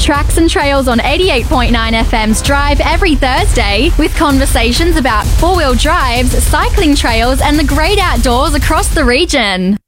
Tracks and Trails on 88.9 FM's Drive every Thursday, with conversations about four-wheel drives, cycling trails and the great outdoors across the region.